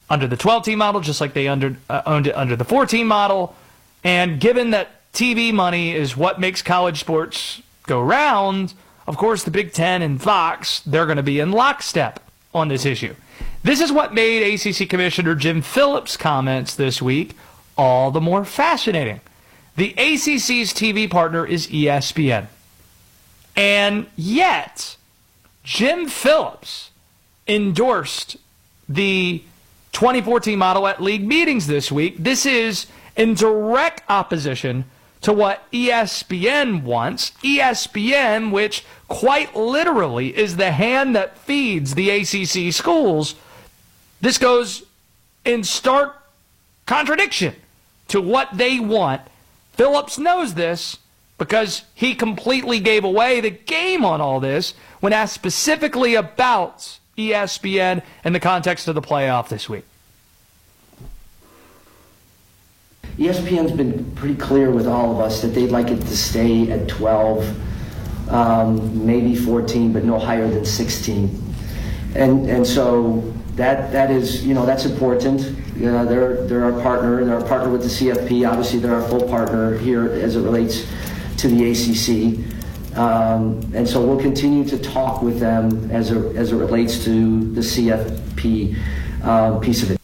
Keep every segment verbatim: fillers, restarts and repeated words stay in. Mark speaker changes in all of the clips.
Speaker 1: under the twelve-team model, just like they under, uh, owned it under the four-team model. And given that T V money is what makes college sports go round, of course, the Big Ten and Fox, they're going to be in lockstep on this issue. This is what made A C C Commissioner Jim Phillips' comments this week all the more fascinating. The A C C's T V partner is E S P N. And yet, Jim Phillips endorsed the twenty fourteen model at league meetings this week. This is in direct opposition to what E S P N wants. E S P N, which quite literally is the hand that feeds the A C C schools. This goes in stark contradiction to what they want. Phillips knows this because he completely gave away the game on all this when asked specifically about E S P N in the context of the playoff this week.
Speaker 2: E S P N's been pretty clear with all of us that they'd like it to stay at twelve, um, maybe fourteen, but no higher than sixteen. And and so that that is, you know, that's important. You know, they're they're our partner. They're our partner with the C F P. Obviously, they're our full partner here as it relates to the A C C. Um, and so we'll continue to talk with them as a, as it relates to the C F P um, piece of it.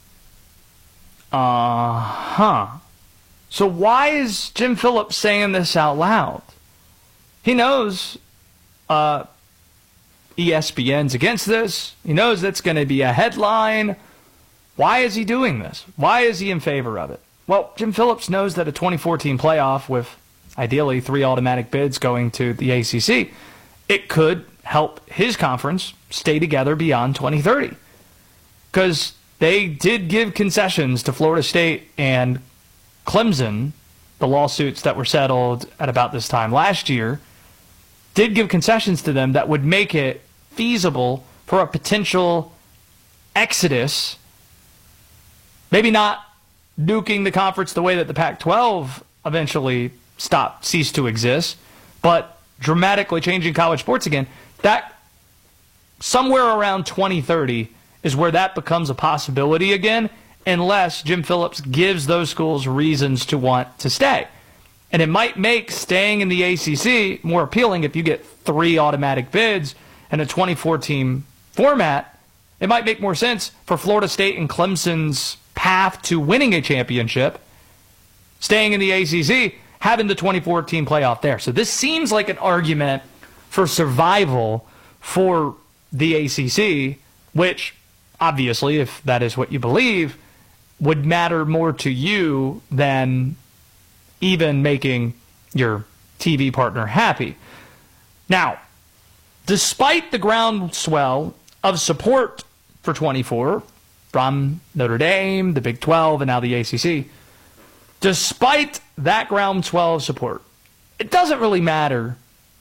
Speaker 1: Uh-huh. So why is Jim Phillips saying this out loud? He knows uh, E S P N's against this. He knows that's going to be a headline. Why is he doing this? Why is he in favor of it? Well, Jim Phillips knows that a twenty fourteen playoff with ideally three automatic bids going to the A C C, it could help his conference stay together beyond twenty thirty. Because they did give concessions to Florida State and Clemson, the lawsuits that were settled at about this time last year, did give concessions to them that would make it feasible for a potential exodus, maybe not nuking the conference the way that the Pac twelve eventually stopped, ceased to exist, but dramatically changing college sports again. That somewhere around twenty thirty is where that becomes a possibility again, unless Jim Phillips gives those schools reasons to want to stay. And it might make staying in the A C C more appealing if you get three automatic bids and a twenty-four team format. It might make more sense for Florida State and Clemson's path to winning a championship, staying in the A C C, having the twenty-four team playoff there. So this seems like an argument for survival for the A C C, which obviously, if that is what you believe, would matter more to you than even making your T V partner happy. Now, despite the groundswell of support for twenty-four from Notre Dame, the Big twelve, and now the A C C, despite that groundswell of support, it doesn't really matter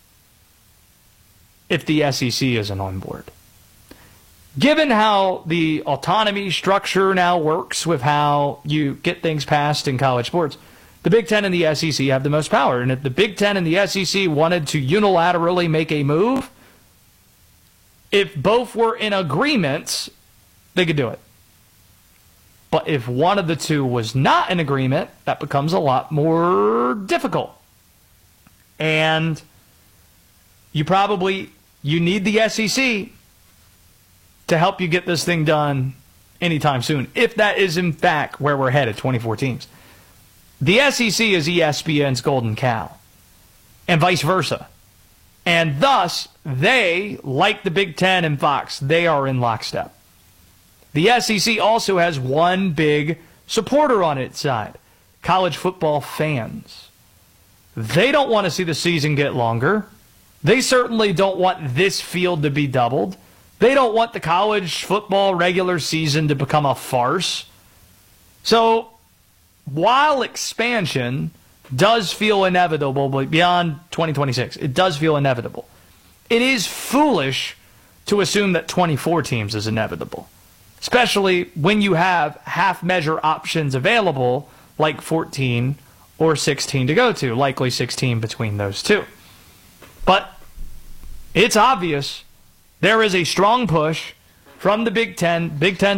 Speaker 1: if the S E C isn't on board. Given how the autonomy structure now works with how you get things passed in college sports, the Big Ten and the S E C have the most power. And if the Big Ten and the S E C wanted to unilaterally make a move, if both were in agreement, they could do it. But if one of the two was not in agreement, that becomes a lot more difficult. And you probably, you need the S E C to help you get this thing done anytime soon, if that is in fact where we're headed, twenty-four teams. The S E C is E S P N's golden cow, and vice versa. And thus, they, like the Big Ten and Fox, they are in lockstep. The S E C also has one big supporter on its side, college football fans. They don't want to see the season get longer. They certainly don't want this field to be doubled. They don't want the college football regular season to become a farce. So, while expansion does feel inevitable beyond twenty twenty-six, it does feel inevitable, it is foolish to assume that twenty-four teams is inevitable, especially when you have half-measure options available like fourteen or sixteen to go to, likely sixteen between those two. But it's obvious there is a strong push from the Big Ten, Big Ten